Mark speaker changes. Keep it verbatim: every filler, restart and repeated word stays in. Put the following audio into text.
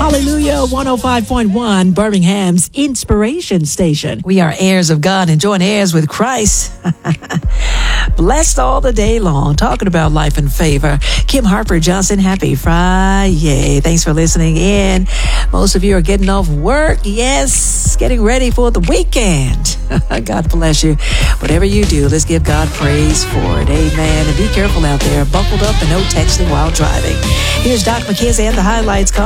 Speaker 1: Hallelujah, one oh five point one, Birmingham's Inspiration Station. We are heirs of God and joint heirs with Christ. Blessed all the day long, talking about life and favor. Kim Harper Johnson, happy Friday. Thanks for listening in. Most of you are getting off work. Yes, getting ready for the weekend. God bless you. Whatever you do, let's give God praise for it. Amen. And be careful out there. Buckled up and no texting while driving. Here's Doc McKenzie and the highlights. Call